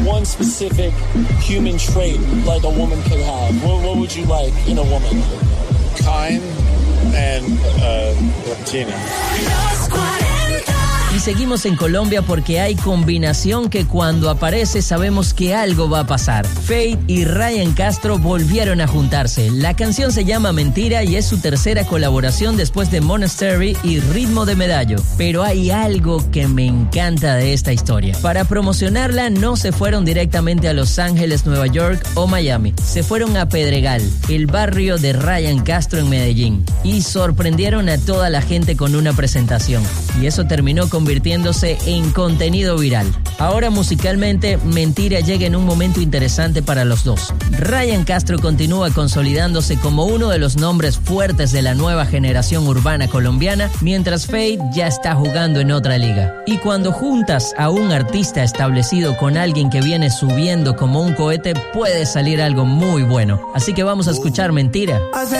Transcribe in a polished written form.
one specific human trait like a woman could have, what would you like in a woman? Kind and Latina. Y seguimos en Colombia porque hay combinación que cuando aparece sabemos que algo va a pasar. Feid y Ryan Castro volvieron a juntarse. La canción se llama Mentira y es su tercera colaboración después de Monastery y Ritmo de Medallo. Pero hay algo que me encanta de esta historia. Para promocionarla no se fueron directamente a Los Ángeles, Nueva York o Miami. Se fueron a Pedregal, el barrio de Ryan Castro en Medellín. Y sorprendieron a toda la gente con una presentación. Y eso terminó convirtiéndose en contenido viral. Ahora musicalmente, Mentira llega en un momento interesante para los dos. Ryan Castro continúa consolidándose como uno de los nombres fuertes de la nueva generación urbana colombiana, mientras Feid ya está jugando en otra liga. Y cuando juntas a un artista establecido con alguien que viene subiendo como un cohete, puede salir algo muy bueno. Así que vamos a escuchar Mentira.